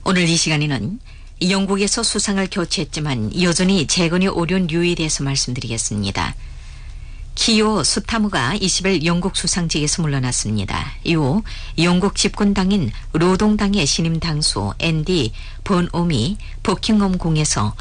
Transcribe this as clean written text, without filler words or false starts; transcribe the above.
오늘 이 시간에는 영국에서 수상을 교체했지만 여전히 재건이 어려운 류에 대해서 말씀드리겠습니다. 키요 스타무가 20일 영국 수상직에서 물러났습니다. 이후 영국 집권당인 노동당의 신임 당수 앤디 번옴이 버킹엄 궁에서